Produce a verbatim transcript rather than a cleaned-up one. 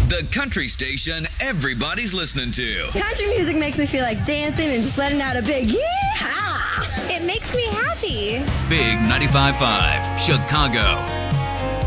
the country station everybody's listening to. Country music makes me feel like dancing and just letting out a big yeehaw. It makes me happy. Big ninety-five point five, Chicago.